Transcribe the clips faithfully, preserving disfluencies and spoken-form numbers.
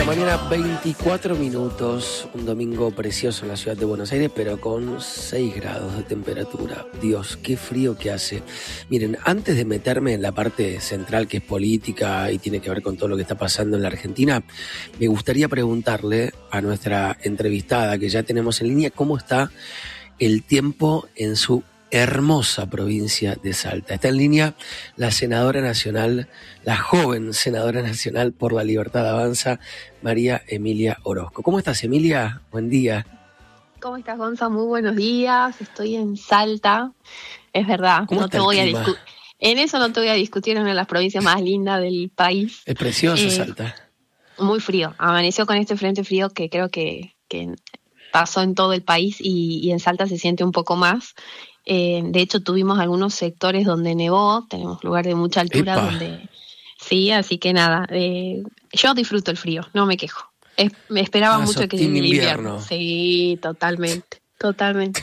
mañana, veinticuatro minutos, un domingo precioso en la ciudad de Buenos Aires, pero con seis grados de temperatura. Dios, qué frío que hace. Miren, antes de meterme en la parte central que es política y tiene que ver con todo lo que está pasando en la Argentina, me gustaría preguntarle a nuestra entrevistada que ya tenemos en línea cómo está el tiempo en su hermosa provincia de Salta. Está en línea la senadora nacional, la joven senadora nacional por la Libertad Avanza, María Emilia Orozco. ¿Cómo estás, Emilia? Buen día. ¿Cómo estás, Gonza? Muy buenos días. Estoy en Salta. Es verdad, ¿Cómo no está te el voy clima? a discutir. En eso no te voy a discutir, es una de las provincias más lindas del país. Es precioso Eh, Salta. Muy frío. Amaneció con este frente frío que creo que, que pasó en todo el país y, y en Salta se siente un poco más. Eh, de hecho, tuvimos algunos sectores donde nevó, tenemos lugares de mucha altura Epa. donde sí, así que nada, eh, yo disfruto el frío, no me quejo. Es, me esperaba Ah, mucho sos que team llegue el invierno. invierno. Sí, totalmente, totalmente.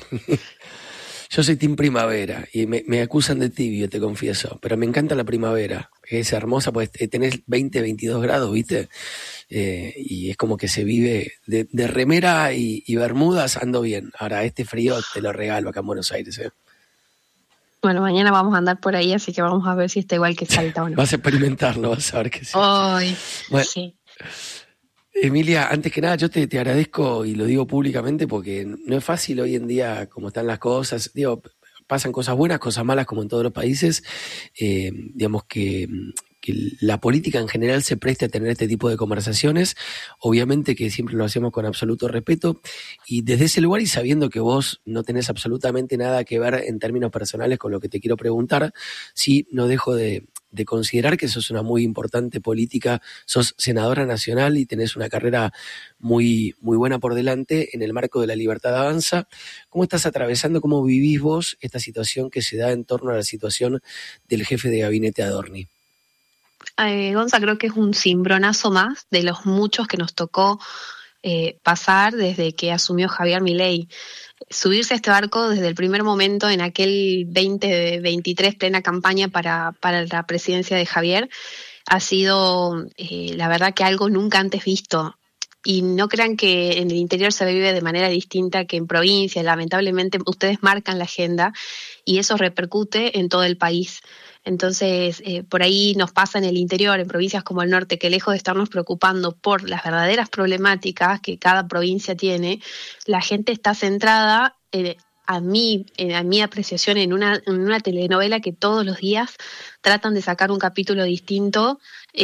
Yo soy team primavera y me, me acusan de tibio, te confieso, pero me encanta la primavera. Es hermosa, pues tenés veinte, veintidós grados, ¿viste? Eh, y es como que se vive de, de remera y, y bermudas, ando bien. Ahora, este frío te lo regalo acá en Buenos Aires, ¿eh? Bueno, mañana vamos a andar por ahí, así que vamos a ver si está igual que Salta o no. Vas a experimentarlo, vas a ver que sí. Ay, Bueno, sí. Emilia, antes que nada, yo te, te agradezco y lo digo públicamente porque no es fácil hoy en día como están las cosas. Digo, pasan cosas buenas, cosas malas como en todos los países. Eh, digamos que, que la política en general se preste a tener este tipo de conversaciones. Obviamente que siempre lo hacemos con absoluto respeto y desde ese lugar y sabiendo que vos no tenés absolutamente nada que ver en términos personales con lo que te quiero preguntar, sí no dejo de... de considerar que sos una muy importante política, sos senadora nacional y tenés una carrera muy, muy buena por delante en el marco de la Libertad Avanza. ¿Cómo estás atravesando, cómo vivís vos esta situación que se da en torno a la situación del jefe de gabinete Adorni? Eh, Gonza, creo que es un cimbronazo más de los muchos que nos tocó eh, pasar desde que asumió Javier Milei. Subirse a este barco desde el primer momento en aquel veinte veintitrés, plena campaña para, para la presidencia de Javier, ha sido eh, la verdad que algo nunca antes visto. Y no crean que en el interior se vive de manera distinta que en provincia. Lamentablemente ustedes marcan la agenda y eso repercute en todo el país. Entonces, eh, por ahí nos pasa en el interior, en provincias como el norte, que lejos de estarnos preocupando por las verdaderas problemáticas que cada provincia tiene, la gente está centrada, eh, a mí, eh, a mi apreciación, en una, en una telenovela que todos los días tratan de sacar un capítulo distinto.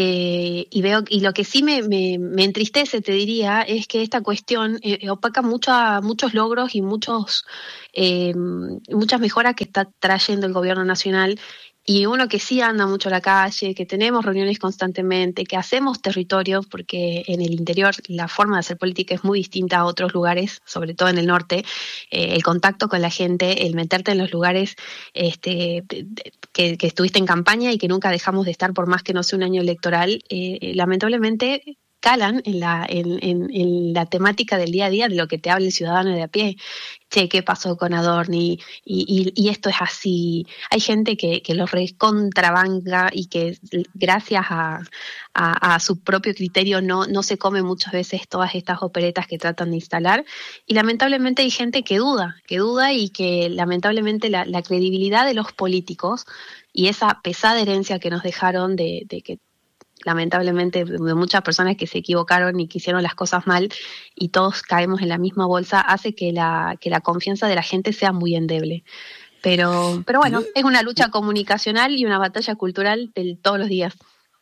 Eh, y veo y lo que sí me, me, me entristece, te diría, es que esta cuestión eh, opaca mucho a muchos logros y muchos eh, muchas mejoras que está trayendo el gobierno nacional. Y uno que sí anda mucho a la calle, que tenemos reuniones constantemente, que hacemos territorio, porque en el interior la forma de hacer política es muy distinta a otros lugares, sobre todo en el norte. Eh, el contacto con la gente, el meterte en los lugares este, que, que estuviste en campaña y que nunca dejamos de estar por más que no sea un año electoral, eh, lamentablemente calan en la, en, en, en la temática del día a día de lo que te habla el ciudadano de a pie. Che, ¿qué pasó con Adorni? Y, y, y esto es así. Hay gente que, que lo recontrabanga y que gracias a, a, a su propio criterio no, no se come muchas veces todas estas operetas que tratan de instalar. Y lamentablemente hay gente que duda, que duda y que lamentablemente la, la credibilidad de los políticos y esa pesada herencia que nos dejaron de, de que lamentablemente de muchas personas que se equivocaron y que hicieron las cosas mal y todos caemos en la misma bolsa, hace que la, que la confianza de la gente sea muy endeble. Pero, pero bueno, es una lucha comunicacional y una batalla cultural de todos los días.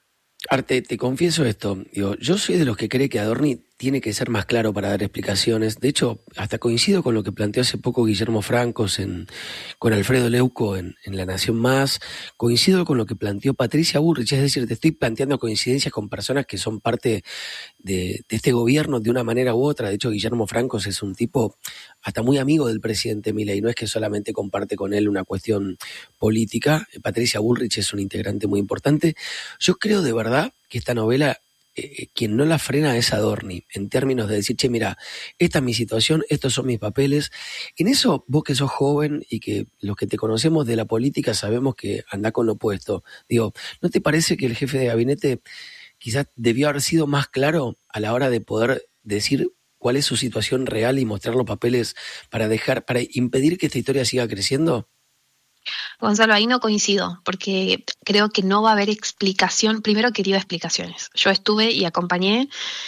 Arte, te confieso esto, digo, yo soy de los que cree que Adorni tiene que ser más claro para dar explicaciones. De hecho, hasta coincido con lo que planteó hace poco Guillermo Francos en, con Alfredo Leuco en, en La Nación Más. Coincido con lo que planteó Patricia Bullrich, es decir, te estoy planteando coincidencias con personas que son parte de, de este gobierno de una manera u otra. De hecho, Guillermo Francos es un tipo hasta muy amigo del presidente Milei, no es que solamente comparte con él una cuestión política. Patricia Bullrich es un integrante muy importante. Yo creo de verdad que esta novela, eh, quien no la frena es Adorni, en términos de decir, che, mira, esta es mi situación, estos son mis papeles. En eso, vos que sos joven y que los que te conocemos de la política sabemos que anda con lo opuesto. Digo, ¿no te parece que el jefe de gabinete quizás debió haber sido más claro a la hora de poder decir cuál es su situación real y mostrar los papeles para dejar, para impedir que esta historia siga creciendo? Gonzalo, ahí no coincido, porque creo que no va a haber explicación. Primero que dio explicaciones. Yo estuve y acompañé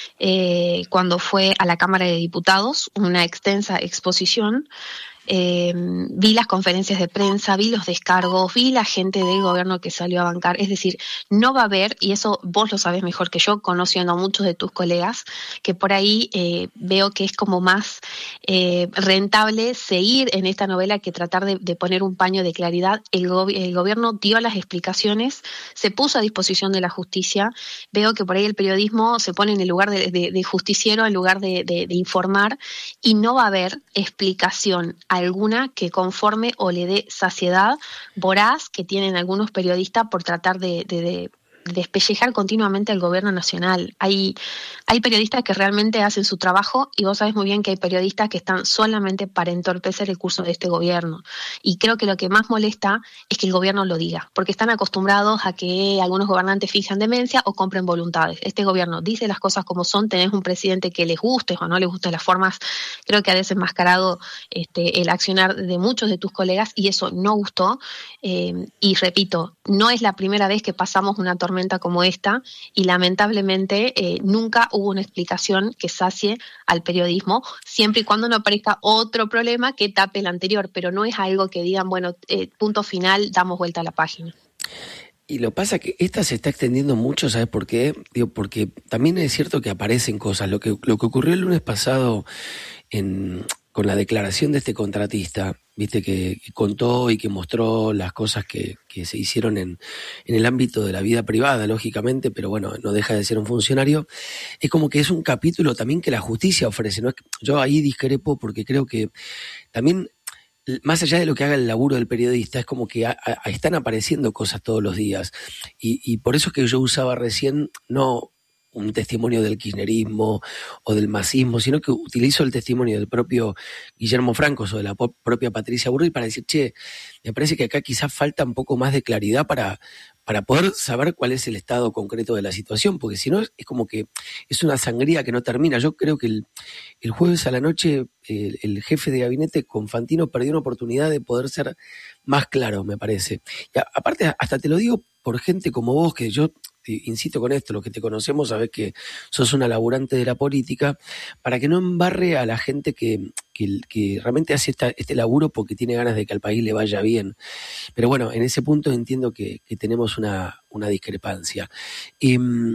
eh, cuando fue a la Cámara de Diputados una extensa exposición. Eh, vi las conferencias de prensa, vi los descargos, vi la gente del gobierno que salió a bancar. Es decir, no va a haber, y eso vos lo sabés mejor que yo, conociendo a muchos de tus colegas, que por ahí eh, veo que es como más eh, rentable seguir en esta novela que tratar de, de poner un paño de claridad. El, go- el gobierno dio las explicaciones, se puso a disposición de la justicia. Veo que por ahí el periodismo se pone en el lugar de, de, de justiciero en lugar de, de, de informar, y no va a haber explicación alguna que conforme o le dé saciedad voraz que tienen algunos periodistas por tratar de, de, de despellejar continuamente al gobierno nacional. Hay, hay periodistas que realmente hacen su trabajo, y vos sabés muy bien que hay periodistas que están solamente para entorpecer el curso de este gobierno. Y creo que lo que más molesta es que el gobierno lo diga, porque están acostumbrados a que algunos gobernantes finjan demencia o compren voluntades. Este gobierno dice las cosas como son. Tenés un presidente que les guste o no les guste las formas, creo que ha desenmascarado este, el accionar de muchos de tus colegas, y eso no gustó. Eh, y repito, no es la primera vez que pasamos una tormenta como esta, y lamentablemente eh, nunca hubo una explicación que sacie al periodismo, siempre y cuando no aparezca otro problema que tape el anterior, pero no es algo que digan, bueno, eh, punto final, damos vuelta a la página. Y lo pasa que esta se está extendiendo mucho, ¿sabes por qué? Digo, porque también es cierto que aparecen cosas. Lo que, lo que ocurrió el lunes pasado en, con la declaración de este contratista, viste, que, que contó y que mostró las cosas que, que se hicieron en, en el ámbito de la vida privada, lógicamente, pero bueno, no deja de ser un funcionario. Es como que es un capítulo también que la justicia ofrece, ¿no? Es que yo ahí discrepo, porque creo que también, más allá de lo que haga el laburo del periodista, es como que a, a, están apareciendo cosas todos los días. Y, y por eso es que yo usaba recién, no un testimonio del kirchnerismo o del masismo, sino que utilizo el testimonio del propio Guillermo Franco o de la propia Patricia Burrich para decir, che, me parece que acá quizás falta un poco más de claridad para, para poder saber cuál es el estado concreto de la situación, porque si no es como que es una sangría que no termina. Yo creo que el, el jueves a la noche el, el jefe de gabinete Confantino perdió una oportunidad de poder ser más claro, me parece. Y a, aparte, hasta te lo digo por gente como vos, que yo insisto con esto, los que te conocemos sabés que sos una laburante de la política, para que no embarre a la gente que, que, que realmente hace esta, este laburo porque tiene ganas de que al país le vaya bien. Pero bueno, en ese punto entiendo que, que tenemos una, una discrepancia. Y,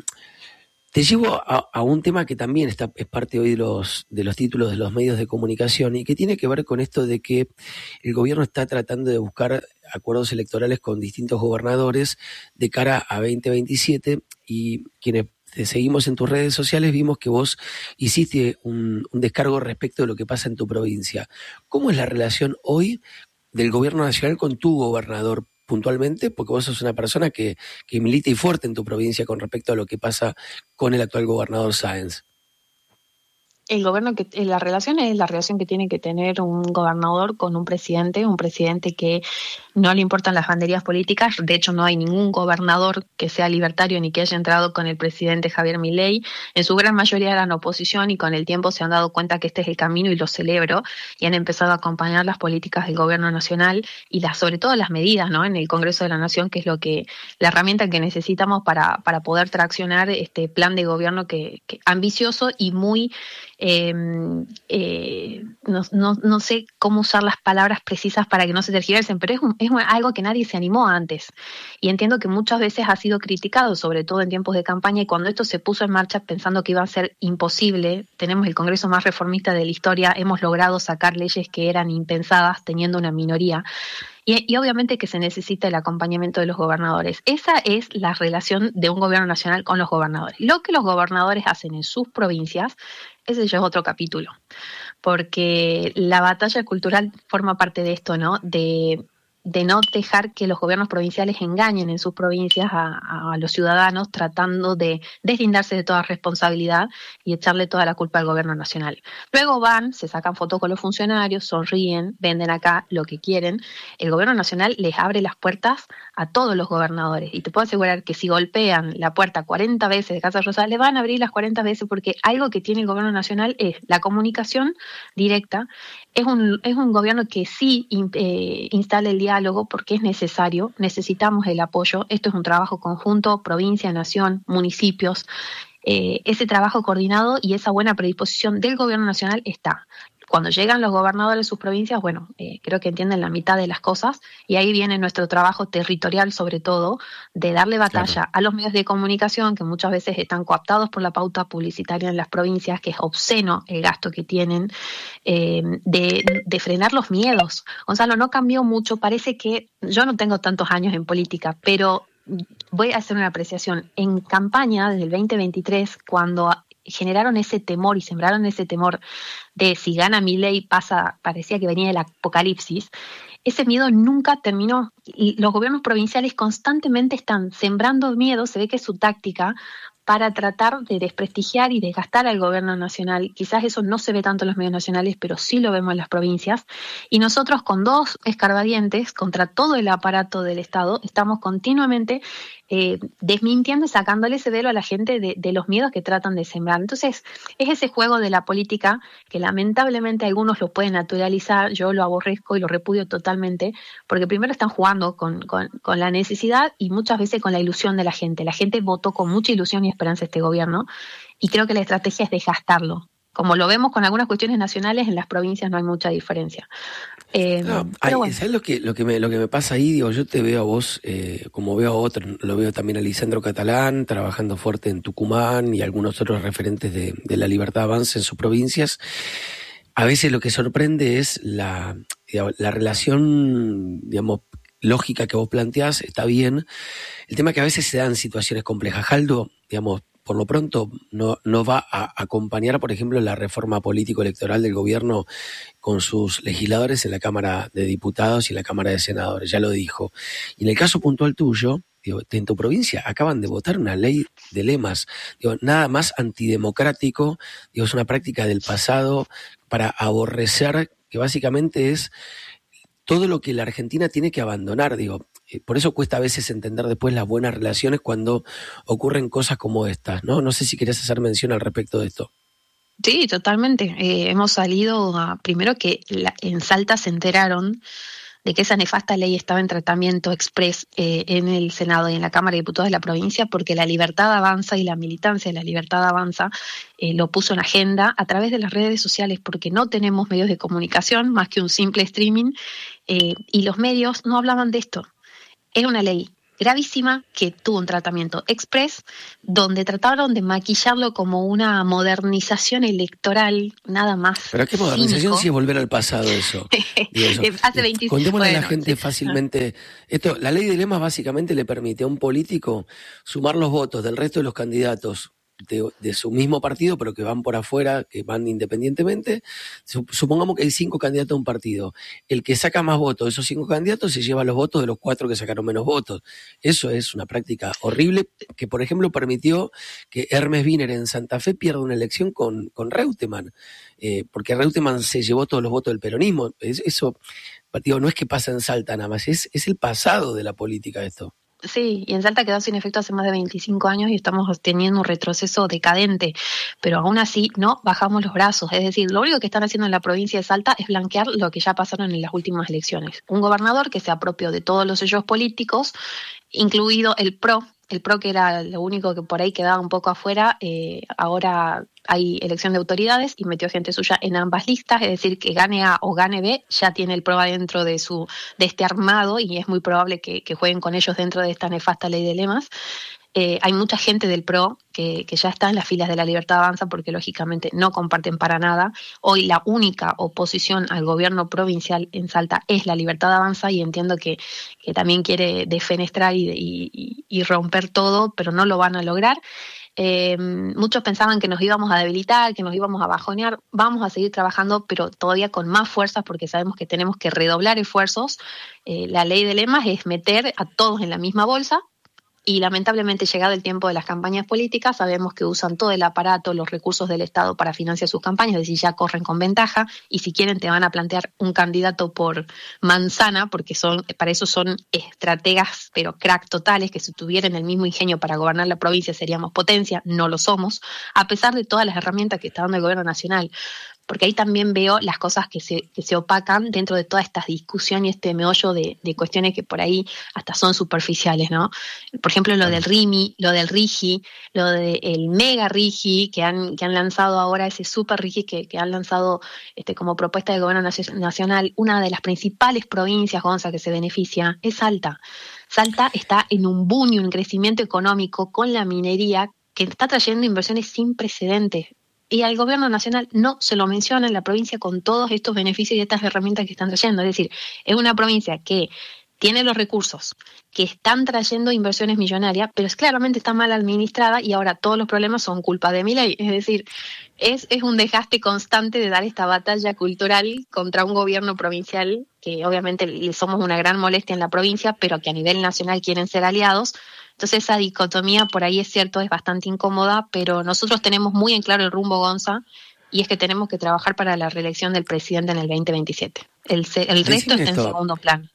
te llevo a, a un tema que también está, es parte hoy de los, de los títulos de los medios de comunicación, y que tiene que ver con esto de que el gobierno está tratando de buscar acuerdos electorales con distintos gobernadores de cara a veinte veintisiete, y quienes te seguimos en tus redes sociales vimos que vos hiciste un, un descargo respecto de lo que pasa en tu provincia. ¿Cómo es la relación hoy del gobierno nacional con tu gobernador puntualmente? Porque vos sos una persona que, que milita y fuerte en tu provincia con respecto a lo que pasa con el actual gobernador Sáenz. El gobierno que la relación es la relación que tiene que tener un gobernador con un presidente, un presidente que no le importan las banderías políticas. De hecho, no hay ningún gobernador que sea libertario ni que haya entrado con el presidente Javier Milei. En su gran mayoría eran oposición, y con el tiempo se han dado cuenta que este es el camino, y lo celebro, y han empezado a acompañar las políticas del gobierno nacional y las, sobre todo las medidas, ¿no?, en el Congreso de la Nación, que es lo que la herramienta que necesitamos para, para poder traccionar este plan de gobierno que, que ambicioso y muy Eh, eh, no, no, no sé cómo usar las palabras precisas para que no se tergiversen, pero es, un, es algo que nadie se animó antes, y entiendo que muchas veces ha sido criticado, sobre todo en tiempos de campaña, y cuando esto se puso en marcha pensando que iba a ser imposible. Tenemos el Congreso más reformista de la historia, hemos logrado sacar leyes que eran impensadas teniendo una minoría. Y, y obviamente que se necesita el acompañamiento de los gobernadores. Esa es la relación de un gobierno nacional con los gobernadores. Lo que los gobernadores hacen en sus provincias, ese ya es otro capítulo, porque la batalla cultural forma parte de esto, ¿no? De, de no dejar que los gobiernos provinciales engañen en sus provincias a, a los ciudadanos, tratando de deslindarse de toda responsabilidad y echarle toda la culpa al gobierno nacional. Luego van, se sacan fotos con los funcionarios, sonríen, venden acá lo que quieren. El gobierno nacional les abre las puertas a todos los gobernadores, y te puedo asegurar que si golpean la puerta cuarenta veces de Casa Rosada, le van a abrir las cuarenta veces, porque algo que tiene el gobierno nacional es la comunicación directa. Es un, es un gobierno que sí eh, instala el diálogo porque es necesario, necesitamos el apoyo. Esto es un trabajo conjunto, provincia, nación, municipios. Eh, ese trabajo coordinado y esa buena predisposición del gobierno nacional está. Cuando llegan los gobernadores de sus provincias, bueno, eh, creo que entienden la mitad de las cosas, y ahí viene nuestro trabajo territorial, sobre todo, de darle batalla claro. a los medios de comunicación, que muchas veces están cooptados por la pauta publicitaria en las provincias, que es obsceno el gasto que tienen, eh, de, de frenar los miedos. Gonzalo, no cambió mucho, parece que yo no tengo tantos años en política, pero voy a hacer una apreciación. En campaña, desde el veinte veintitrés, cuando generaron ese temor y sembraron ese temor de si gana Milei pasa, parecía que venía el apocalipsis, ese miedo nunca terminó. Y los gobiernos provinciales constantemente están sembrando miedo, se ve que es su táctica, para tratar de desprestigiar y desgastar al gobierno nacional. Quizás eso no se ve tanto en los medios nacionales, pero sí lo vemos en las provincias. Y nosotros, con dos escarbadientes contra todo el aparato del Estado, estamos continuamente eh, desmintiendo y sacándole ese velo a la gente de, de los miedos que tratan de sembrar. Entonces, es ese juego de la política que lamentablemente algunos lo pueden naturalizar. Yo lo aborrezco y lo repudio totalmente, porque primero están jugando con, con, con la necesidad y muchas veces con la ilusión de la gente. La gente votó con mucha ilusión y esperanza este gobierno, y creo que la estrategia es desgastarlo. Como lo vemos con algunas cuestiones nacionales, en las provincias no hay mucha diferencia. Eh, no, hay, bueno. ¿Sabes lo que, lo, que me, lo que me pasa ahí? Digo, yo te veo a vos, eh, como veo a otros, lo veo también a Lisandro Catalán, trabajando fuerte en Tucumán, y algunos otros referentes de, de la Libertad Avanza en sus provincias. A veces lo que sorprende es la, digamos, la relación, digamos, lógica que vos planteás, está bien. El tema es que a veces se dan situaciones complejas. Jaldo, digamos, por lo pronto no, no va a acompañar, por ejemplo, la reforma político-electoral del gobierno con sus legisladores en la Cámara de Diputados y en la Cámara de Senadores, ya lo dijo. Y en el caso puntual tuyo, digo, en tu provincia acaban de votar una ley de lemas, digo, nada más antidemocrático, digo, es una práctica del pasado para aborrecer, que básicamente es todo lo que la Argentina tiene que abandonar, digo. Por eso cuesta a veces entender después las buenas relaciones cuando ocurren cosas como estas, ¿no? No sé si querías hacer mención al respecto de esto. Sí, totalmente. Eh, hemos salido a, primero que la, en Salta se enteraron de que esa nefasta ley estaba en tratamiento express eh, en el Senado y en la Cámara de Diputados de la provincia, porque la Libertad Avanza y la militancia de la Libertad Avanza eh, lo puso en agenda a través de las redes sociales, porque no tenemos medios de comunicación más que un simple streaming, eh, y los medios no hablaban de esto. Es una ley gravísima que tuvo un tratamiento express, donde trataron de maquillarlo como una modernización electoral, nada más. ¿Pero qué modernización si sí es volver al pasado eso? eso. Hace veinticinco Contémosle bueno, a la gente sí. fácilmente. Esto, la ley de lemas básicamente le permite a un político sumar los votos del resto de los candidatos De, de su mismo partido, pero que van por afuera, que van independientemente. Supongamos que hay cinco candidatos a un partido. El que saca más votos de esos cinco candidatos se lleva los votos de los cuatro que sacaron menos votos. Eso es una práctica horrible que, por ejemplo, permitió que Hermes Wiener en Santa Fe pierda una elección con, con Reutemann, eh, porque Reutemann se llevó todos los votos del peronismo. Es, eso, digo, no es que pasa en Salta nada más, es, es el pasado de la política esto. Sí, y en Salta quedó sin efecto hace más de veinticinco años y estamos teniendo un retroceso decadente, pero aún así no bajamos los brazos. Es decir, lo único que están haciendo en la provincia de Salta es blanquear lo que ya pasaron en las últimas elecciones. Un gobernador que se apropió de todos los sellos políticos, incluido el P R O, el P R O que era lo único que por ahí quedaba un poco afuera, eh, ahora hay elección de autoridades y metió gente suya en ambas listas, es decir, que gane A o gane B, ya tiene el P R O dentro de su de este armado y es muy probable que, que jueguen con ellos dentro de esta nefasta ley de lemas. Eh, hay mucha gente del P R O que, que ya está en las filas de la Libertad Avanza porque lógicamente no comparten para nada. Hoy la única oposición al gobierno provincial en Salta es la Libertad Avanza y entiendo que, que también quiere defenestrar y, y, y romper todo, pero no lo van a lograr. Eh, muchos pensaban que nos íbamos a debilitar, que nos íbamos a bajonear. Vamos a seguir trabajando, pero todavía con más fuerzas, porque sabemos que tenemos que redoblar esfuerzos. Eh, la ley de lemas es meter a todos en la misma bolsa. Y lamentablemente, llegado el tiempo de las campañas políticas, sabemos que usan todo el aparato, los recursos del Estado para financiar sus campañas, es decir, ya corren con ventaja, y si quieren te van a plantear un candidato por manzana, porque son para eso son estrategas, pero crack totales, que si tuvieran el mismo ingenio para gobernar la provincia seríamos potencia, no lo somos, a pesar de todas las herramientas que está dando el gobierno nacional. Porque ahí también veo las cosas que se, que se opacan dentro de toda esta discusión y este meollo de, de cuestiones que por ahí hasta son superficiales, ¿no? Por ejemplo, lo del RIMI, lo del RIGI, lo del mega RIGI, que han, que han lanzado ahora, ese super RIGI que, que han lanzado este, como propuesta del gobierno nacional. Una de las principales provincias, Gonza, que se beneficia es Salta. Salta está en un boom y un crecimiento económico con la minería que está trayendo inversiones sin precedentes. Y al gobierno nacional no se lo menciona en la provincia con todos estos beneficios y estas herramientas que están trayendo. Es decir, es una provincia que tiene los recursos, que están trayendo inversiones millonarias, pero es, claramente está mal administrada y ahora todos los problemas son culpa de Milei. Es decir, es, es un desgaste constante de dar esta batalla cultural contra un gobierno provincial que obviamente le somos una gran molestia en la provincia, pero que a nivel nacional quieren ser aliados. Entonces esa dicotomía por ahí es cierto, es bastante incómoda, pero nosotros tenemos muy en claro el rumbo, Gonza, y es que tenemos que trabajar para la reelección del presidente en el veinte veintisiete. El, el resto está en segundo plano.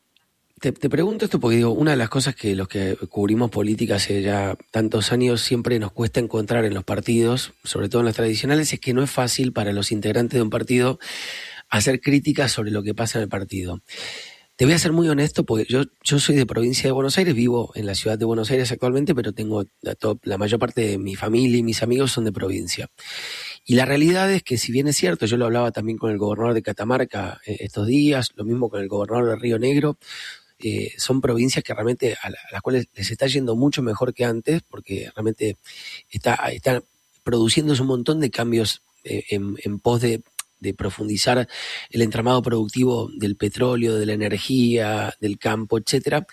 Te, te pregunto esto porque digo, una de las cosas que los que cubrimos política hace ya tantos años siempre nos cuesta encontrar en los partidos, sobre todo en los tradicionales, es que no es fácil para los integrantes de un partido hacer críticas sobre lo que pasa en el partido. Te voy a ser muy honesto porque yo, yo soy de provincia de Buenos Aires, vivo en la ciudad de Buenos Aires actualmente, pero tengo la, top, la mayor parte de mi familia y mis amigos son de provincia. Y la realidad es que si bien es cierto, yo lo hablaba también con el gobernador de Catamarca eh, estos días, lo mismo con el gobernador de Río Negro, eh, son provincias que realmente a, la, a las cuales les está yendo mucho mejor que antes, porque realmente está, está produciéndose un montón de cambios eh, en, en pos de de profundizar el entramado productivo del petróleo, de la energía, del campo, etcétera.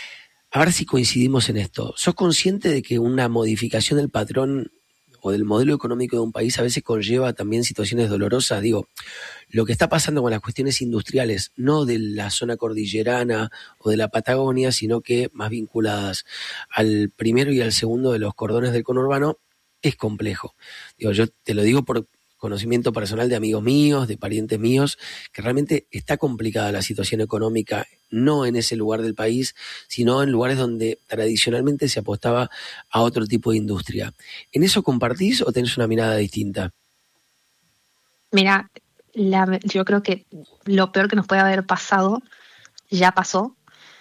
A ver si coincidimos en esto. ¿Sos consciente de que una modificación del patrón o del modelo económico de un país a veces conlleva también situaciones dolorosas? Digo, lo que está pasando con las cuestiones industriales, no de la zona cordillerana o de la Patagonia, sino que más vinculadas al primero y al segundo de los cordones del conurbano, es complejo. Digo, yo te lo digo por conocimiento personal de amigos míos, de parientes míos, que realmente está complicada la situación económica, no en ese lugar del país, sino en lugares donde tradicionalmente se apostaba a otro tipo de industria. ¿En eso compartís o tenés una mirada distinta? Mira, la, yo creo que lo peor que nos puede haber pasado ya pasó.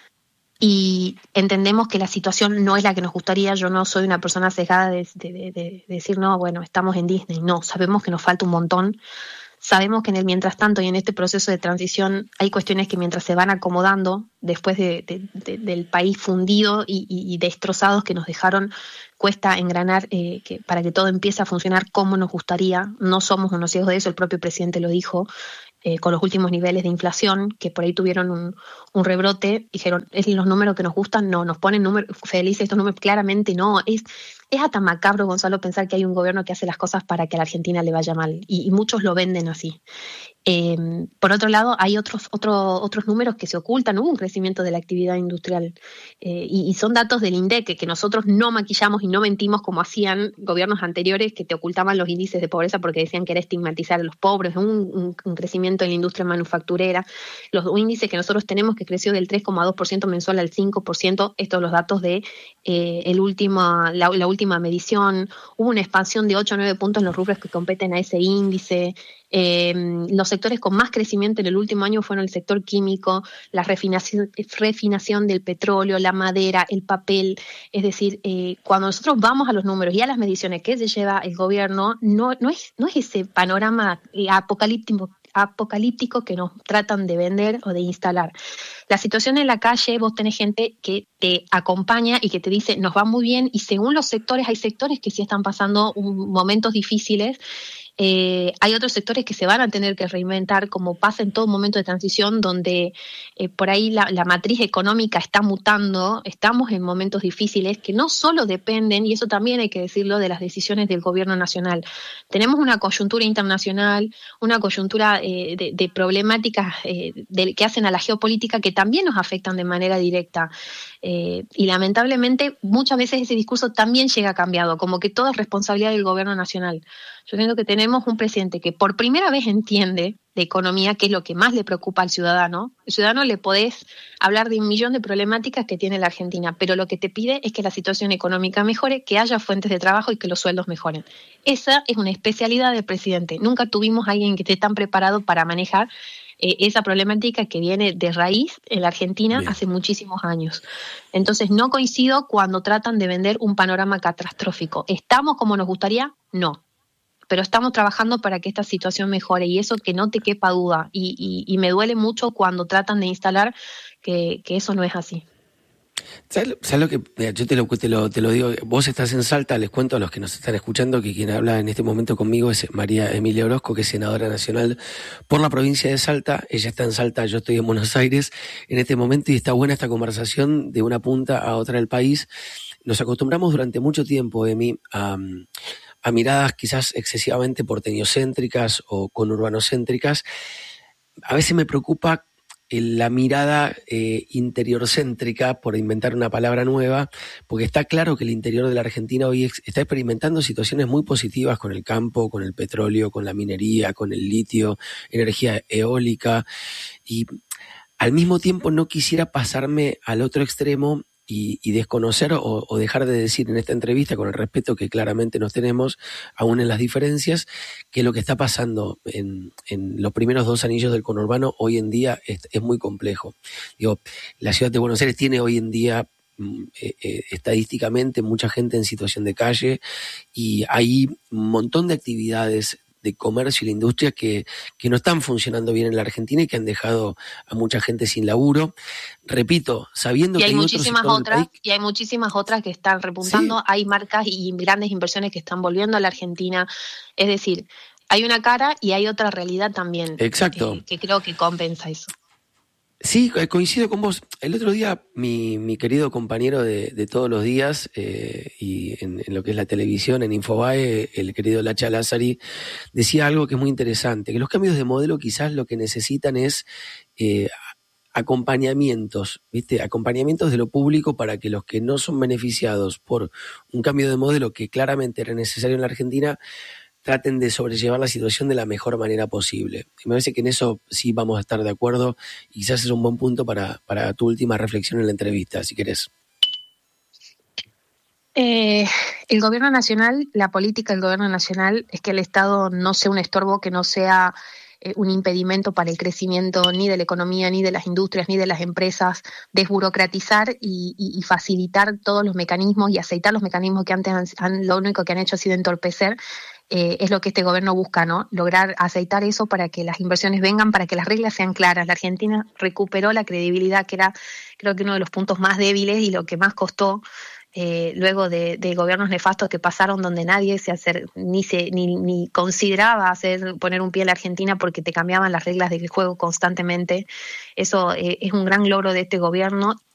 Y entendemos que la situación no es la que nos gustaría. Yo no soy una persona sesgada de, de, de, de decir, no, bueno, estamos en Disney. No, sabemos que nos falta un montón. Sabemos que en el mientras tanto y en este proceso de transición hay cuestiones que mientras se van acomodando, después de, de, de, del país fundido y, y, y destrozados que nos dejaron, cuesta engranar eh, que, para que todo empiece a funcionar como nos gustaría. No somos unos ciegos de eso, el propio presidente lo dijo. Eh, con los últimos niveles de inflación, que por ahí tuvieron un, un rebrote, dijeron, ¿es los números que nos gustan? No, nos ponen números felices, estos números claramente no. Es, es hasta macabro, Gonzalo, pensar que hay un gobierno que hace las cosas para que a la Argentina le vaya mal, y, y muchos lo venden así. Eh, por otro lado, hay otros, otro, otros números que se ocultan. Hubo un crecimiento de la actividad industrial eh, y, y son datos del INDEC que, que nosotros no maquillamos y no mentimos como hacían gobiernos anteriores que te ocultaban los índices de pobreza porque decían que era estigmatizar a los pobres. Un, un, un crecimiento en la industria manufacturera, los índices que nosotros tenemos que creció del tres coma dos por ciento mensual al cinco por ciento, estos los datos de eh, el último, la, la última medición. Hubo una expansión de ocho o nueve puntos en los rubros que competen a ese índice. Eh, los sectores con más crecimiento en el último año fueron el sector químico, la refinación, refinación del petróleo, la madera, el papel. Es decir, eh, cuando nosotros vamos a los números y a las mediciones que se lleva el gobierno, no, no, es, no es ese panorama apocalíptico, apocalíptico que nos tratan de vender o de instalar. La situación en la calle, vos tenés gente que te acompaña y que te dice, nos va muy bien, y según los sectores, hay sectores que sí están pasando un, momentos difíciles. Eh, hay otros sectores que se van a tener que reinventar, como pasa en todo momento de transición, donde eh, por ahí la, la matriz económica está mutando, estamos en momentos difíciles que no solo dependen, y eso también hay que decirlo, de las decisiones del gobierno nacional. Tenemos una coyuntura internacional, una coyuntura eh, de, de problemáticas eh, de, que hacen a la geopolítica que también nos afectan de manera directa. Eh, y lamentablemente muchas veces ese discurso también llega cambiado, como que todo es responsabilidad del gobierno nacional. Yo entiendo que tenemos un presidente que por primera vez entiende de economía, que es lo que más le preocupa al ciudadano. Al ciudadano le podés hablar de un millón de problemáticas que tiene la Argentina, pero lo que te pide es que la situación económica mejore, que haya fuentes de trabajo y que los sueldos mejoren. Esa es una especialidad del presidente. Nunca tuvimos a alguien que esté tan preparado para manejar eh, esa problemática que viene de raíz en la Argentina Bien. hace muchísimos años. Entonces no coincido cuando tratan de vender un panorama catastrófico. ¿Estamos como nos gustaría? No. Pero estamos trabajando para que esta situación mejore, y eso que no te quepa duda, y, y, y me duele mucho cuando tratan de instalar que, que eso no es así. ¿Sabes, ¿Sabes lo que? Mira, yo te lo, te, lo, te lo digo, vos estás en Salta, les cuento a los que nos están escuchando que quien habla en este momento conmigo es María Emilia Orozco, que es senadora nacional por la provincia de Salta. Ella está en Salta, yo estoy en Buenos Aires en este momento, y está buena esta conversación de una punta a otra del país. Nos acostumbramos durante mucho tiempo, Emi, a... a miradas quizás excesivamente porteñocéntricas o conurbanocéntricas. A veces me preocupa la mirada eh, interiorcéntrica, por inventar una palabra nueva, porque está claro que el interior de la Argentina hoy ex- está experimentando situaciones muy positivas con el campo, con el petróleo, con la minería, con el litio, energía eólica, y al mismo tiempo no quisiera pasarme al otro extremo Y, y desconocer o, o dejar de decir en esta entrevista, con el respeto que claramente nos tenemos, aún en las diferencias, que lo que está pasando en, en los primeros dos anillos del conurbano hoy en día es, es muy complejo. Digo, la ciudad de Buenos Aires tiene hoy en día eh, eh, estadísticamente mucha gente en situación de calle, y hay un montón de actividades de comercio y la industria que, que no están funcionando bien en la Argentina y que han dejado a mucha gente sin laburo. Repito, sabiendo y que hay, hay muchísimas otros otras y hay muchísimas otras que están repuntando. Sí. Hay marcas y grandes inversiones que están volviendo a la Argentina. Es decir, hay una cara y hay otra realidad también. Exacto. Eh, que creo que compensa eso. Sí, coincido con vos. El otro día mi, mi querido compañero de, de todos los días eh, y en, en lo que es la televisión, en Infobae, el querido Lacha Lázari, decía algo que es muy interesante, que los cambios de modelo quizás lo que necesitan es eh, acompañamientos, ¿viste? Acompañamientos de lo público para que los que no son beneficiados por un cambio de modelo que claramente era necesario en la Argentina traten de sobrellevar la situación de la mejor manera posible. Y me parece que en eso sí vamos a estar de acuerdo, y quizás es un buen punto para, para tu última reflexión en la entrevista, si querés. Eh, el gobierno nacional, la política del gobierno nacional es que el Estado no sea un estorbo, que no sea eh, un impedimento para el crecimiento ni de la economía, ni de las industrias, ni de las empresas, desburocratizar y, y, y facilitar todos los mecanismos y aceitar los mecanismos que antes han, han, lo único que han hecho ha sido entorpecer. Eh, es lo que este gobierno busca, ¿no? Lograr aceitar eso para que las inversiones vengan, para que las reglas sean claras. La Argentina recuperó la credibilidad, que era, creo que uno de los puntos más débiles y lo que más costó eh, luego de, de gobiernos nefastos que pasaron, donde nadie se hacer, ni se ni, ni consideraba hacer poner un pie en la Argentina porque te cambiaban las reglas del juego constantemente. Eso eh, es un gran logro de este gobierno.